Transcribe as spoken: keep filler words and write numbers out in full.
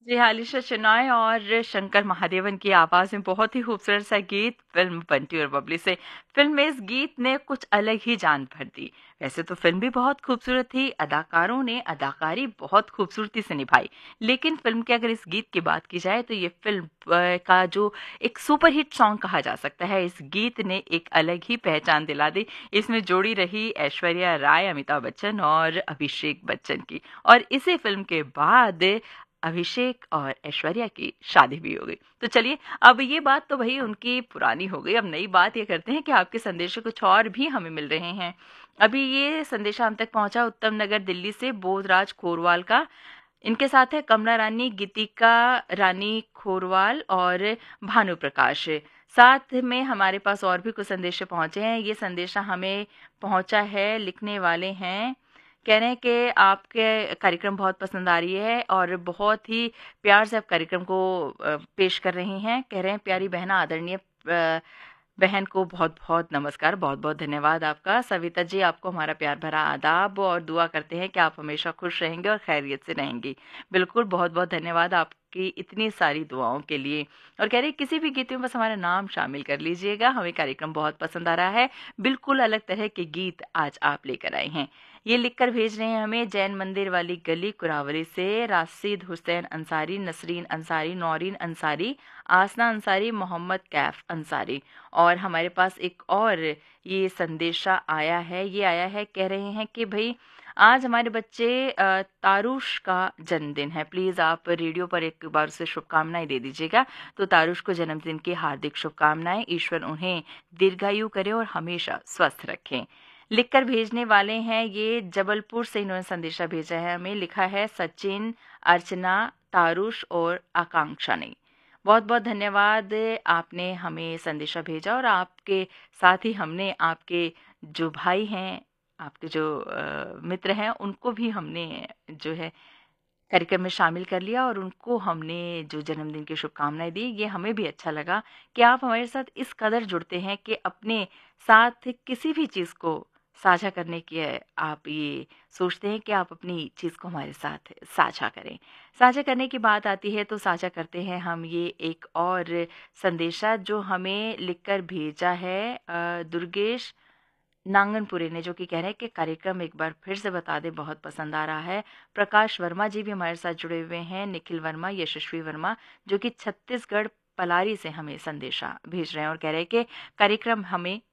जी, आलिशा शेनाय और शंकर महादेवन की आवाज़ में बहुत ही खूबसूरत सा गीत फ़िल्म बंटी और बबली से। फ़िल्म में इस गीत ने कुछ अलग ही जान भर दी। वैसे तो फ़िल्म भी बहुत खूबसूरत थी, अदाकारों ने अदाकारी बहुत खूबसूरती से निभाई। लेकिन फ़िल्म के अगर इस गीत की बात की जाए तो ये फ़िल्म अ, का जो एक सुपरहिट सॉन्ग कहा जा सकता है, इस गीत ने एक अलग ही पहचान दिला दी। इसमें जोड़ी रही ऐश्वर्या राय, अमिताभ बच्चन और अभिषेक बच्चन की। और इसी फ़िल्म के बाद अभिषेक और ऐश्वर्या की शादी भी हो गई। तो चलिए, अब ये बात तो भई उनकी पुरानी हो गई। अब नई बात ये करते हैं कि आपके संदेश कुछ और भी हमें मिल रहे हैं। अभी ये संदेश हम तक पहुंचा उत्तम नगर दिल्ली से बोधराज खोरवाल का। इनके साथ है कमला रानी, गीतिका रानी खोरवाल और भानु प्रकाश। साथ में हमारे पास और भी कुछ संदेश पहुंचे हैं। ये संदेशा हमें पहुंचा है, लिखने वाले हैं, कह रहे हैं कि आपके कार्यक्रम बहुत पसंद आ रही है और बहुत ही प्यार से आप कार्यक्रम को अ, पेश कर रही हैं। कह रहे हैं प्यारी बहना आदरणीय अ, बहन को बहुत-बहुत नमस्कार, बहुत-बहुत धन्यवाद आपका। सविता जी, आपको हमारा प्यार भरा आदाब और दुआ करते हैं कि आप हमेशा खुश रहेंगे और खैरियत से रहेंगी। बिल्कुल, बहुत-बहुत धन्यवाद आपकी इतनी सारी दुआओं के लिए। और कह रही हैं किसी भी गीत में बस हमारा नाम शामिल कर लीजिएगा, हमें कार्यक्रम बहुत पसंद आ रहा है। बिल्कुल अलग तरह के गीत आज आप लेकर आए हैं। ये लिखकर भेज रहे हैं हमें जैन मंदिर वाली गली कुरावली से राशिद हुसैन अंसारी, नसरीन अंसारी, नौरीन अंसारी, आसना अंसारी, मोहम्मद कैफ अंसारी। और हमारे पास एक और ये संदेशा आया है, ये आया है, कह रहे हैं कि भई आज हमारे बच्चे अ, तारुष का जन्मदिन है। प्लीज़ आप रेडियो पर एक बार उसे शुभकामनाएँ दे दीजिएगा। तो तारुष को जन्मदिन की हार्दिक शुभकामनाएँ। ईश्वर उन्हें दीर्घायु करे और हमेशा स्वस्थ रखें। लिखकर भेजने वाले हैं, ये जबलपुर से इन्होंने संदेशा भेजा है हमें। लिखा है सचिन, अर्चना, तारुष और आकांक्षा ने। बहुत-बहुत धन्यवाद, आपने हमें संदेशा भेजा और आपके साथ ही हमने आपके जो भाई हैं, आपके जो अ, मित्र हैं, उनको भी हमने जो है कार्यक्रम में शामिल कर लिया और उनको हमने जो जन्मदिन की शुभकामनाएँ दी। ये हमें भी अच्छा लगा कि आप हमारे साथ इस कदर जुड़ते हैं कि अपने साथ किसी भी चीज़ को साझा करने की अ, आप ये सोचते हैं कि आप अपनी चीज़ को हमारे साथ साझा करें। साझा करने की बात आती है तो साझा करते हैं हम ये एक और संदेशा जो हमें लिखकर भेजा है अ, दुर्गेश नांगनपुरे ने, जो कि कह रहे हैं कि कार्यक्रम एक बार फिर से बता दें, बहुत पसंद आ रहा है। प्रकाश वर्मा जी भी हमारे साथ जुड़े हुए हैं, निखिल वर्मा, यशस्वी वर्मा, जो कि छत्तीसगढ़ पलारी से हमें संदेशा भेज रहे हैं और कह रहे हैं कि कार्यक्रम हमें